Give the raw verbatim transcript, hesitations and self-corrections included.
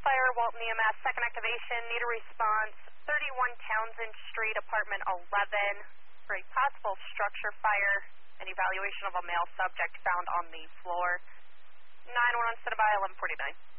Fire, Walton E M S, second activation, need a response, thirty-one Townsend Street, apartment eleven, for a possible structure fire, an evaluation of a male subject found on the floor. nine one one, stand by, eleven forty-nine.